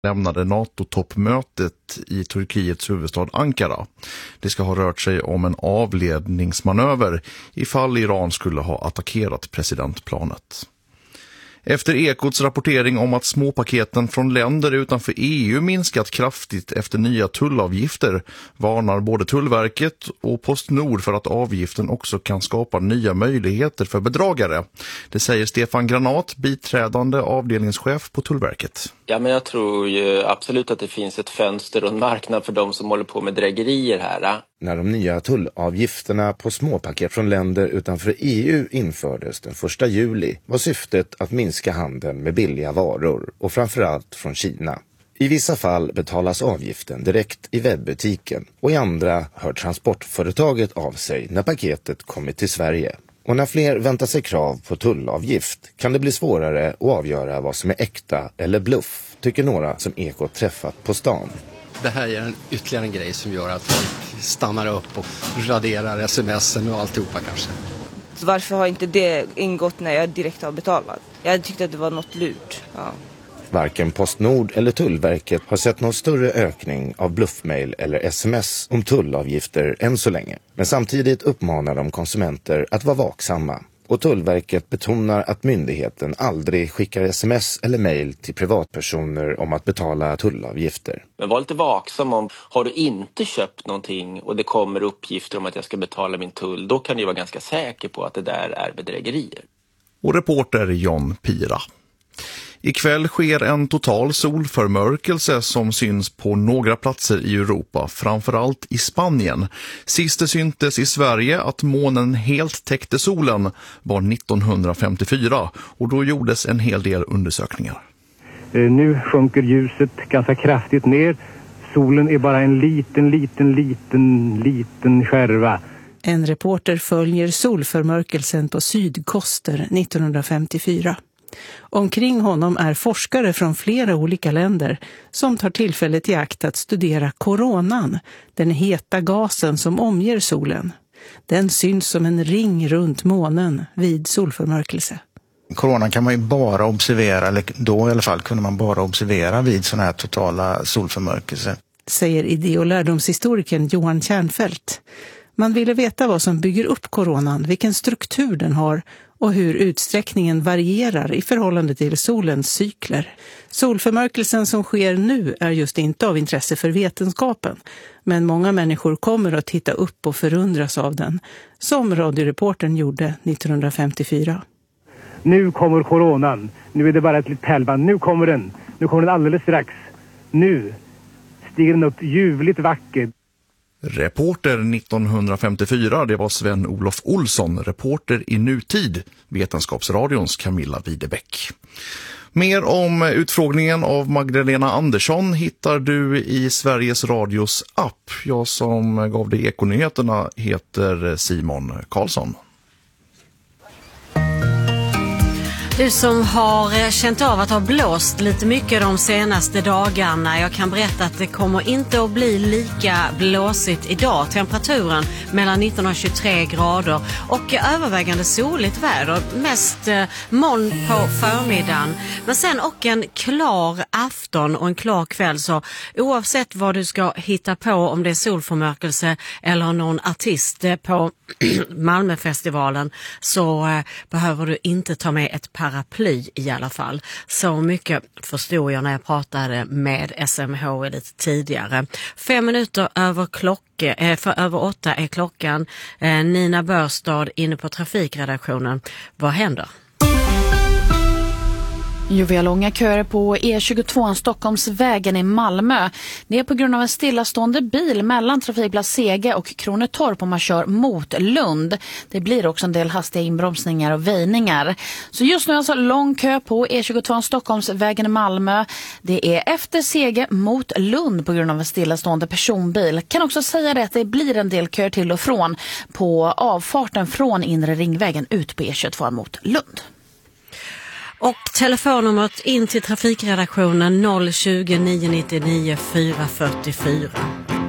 lämnade NATO-toppmötet i Turkiets huvudstad Ankara. Det ska ha rört sig om en avledningsmanöver ifall Iran skulle ha attackerat presidentplanet. Efter Ekots rapportering om att småpaketen från länder utanför EU minskat kraftigt efter nya tullavgifter varnar både Tullverket och PostNord för att avgiften också kan skapa nya möjligheter för bedragare. Det säger Stefan Granat, biträdande avdelningschef på Tullverket. Ja, men jag tror ju absolut att det finns ett fönster och en marknad för de som håller på med drägerier här. När de nya tullavgifterna på småpaket från länder utanför EU infördes den 1 juli var syftet att minska handeln med billiga varor och framförallt från Kina. I vissa fall betalas avgiften direkt i webbutiken och i andra hör transportföretaget av sig när paketet kommit till Sverige. Och när fler väntar sig krav på tullavgift kan det bli svårare att avgöra vad som är äkta eller bluff, tycker några som Ekot träffat på stan. Det här är ytterligare en grej som gör att folk stannar upp och raderar sms'en och alltihopa kanske. Varför har inte det ingått när jag direkt har betalat? Jag tyckte att det var något lurt. Ja. Varken PostNord eller Tullverket har sett någon större ökning av bluffmail eller sms om tullavgifter än så länge. Men samtidigt uppmanar de konsumenter att vara vaksamma. Och Tullverket betonar att myndigheten aldrig skickar sms eller mejl till privatpersoner om att betala tullavgifter. Men var lite vaksam om, har du inte köpt någonting och det kommer uppgifter om att jag ska betala min tull, då kan du vara ganska säker på att det där är bedrägerier. Och reporter John Pira. Ikväll sker en total solförmörkelse som syns på några platser i Europa, framförallt i Spanien. Sist det syntes i Sverige att månen helt täckte solen var 1954 och då gjordes en hel del undersökningar. Nu sjunker ljuset ganska kraftigt ner. Solen är bara en liten skärva. En reporter följer solförmörkelsen på Sydkoster 1954. Omkring honom är forskare från flera olika länder som tar tillfället i akt att studera koronan, den heta gasen som omger solen. Den syns som en ring runt månen vid solförmörkelse. Koronan kan man ju bara observera, eller då i alla fall kunde man bara observera vid sådana här totala solförmörkelse. Säger idé- och lärdomshistorikern Johan Kärnfält. Man ville veta vad som bygger upp koronan, vilken struktur den har och hur utsträckningen varierar i förhållande till solens cykler. Solförmörkelsen som sker nu är just inte av intresse för vetenskapen, men många människor kommer att titta upp och förundras av den, som radioreportern gjorde 1954. Nu kommer koronan. Nu är det bara ett litet pärlband. Nu kommer den alldeles strax. Nu stiger den upp ljuvligt vackert. Reporter 1954, det var Sven-Olof Olsson, reporter i nutid, Vetenskapsradions Camilla Widebäck. Mer om utfrågningen av Magdalena Andersson hittar du i Sveriges Radios app. Jag som gav dig Ekonyheterna heter Simon Karlsson. Du som har känt av att ha blåst lite mycket de senaste dagarna, jag kan berätta att det kommer inte att bli lika blåsigt idag. Temperaturen mellan 19 och 23 grader och övervägande soligt väder, mest moln på förmiddagen. Men sen och en klar afton och en klar kväll, så oavsett vad du ska hitta på, om det är solförmörkelse eller någon artist på Malmöfestivalen, så behöver du inte ta med ett paraply i alla fall. Så mycket förstod jag när jag pratade med SMH lite tidigare. 5 minuter över över 8 är klockan. Nina Börstad inne på trafikredaktionen. Vad händer? Jo, vi har långa köer på E22 Stockholmsvägen i Malmö. Det är på grund av en stillastående bil mellan trafikplats Sege och Kronetorp om man kör mot Lund. Det blir också en del hastiga inbromsningar och väjningar. Så just nu alltså lång kö på E22 Stockholmsvägen i Malmö. Det är efter Sege mot Lund på grund av en stillastående personbil. Kan också säga det att det blir en del kö till och från på avfarten från Inre Ringvägen ut på E22 mot Lund. Och telefonnumret in till trafikredaktionen 020 999 444.